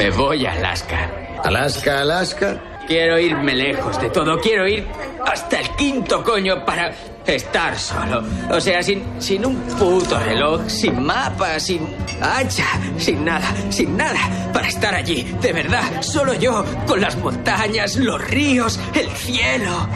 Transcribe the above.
Me voy a Alaska. ¿Alaska? Quiero irme lejos de todo. Quiero ir hasta el quinto coño para estar solo. O sea, sin un puto reloj, sin mapa, sin hacha, sin nada. Para estar allí, de verdad, solo yo, con las montañas, los ríos, el cielo.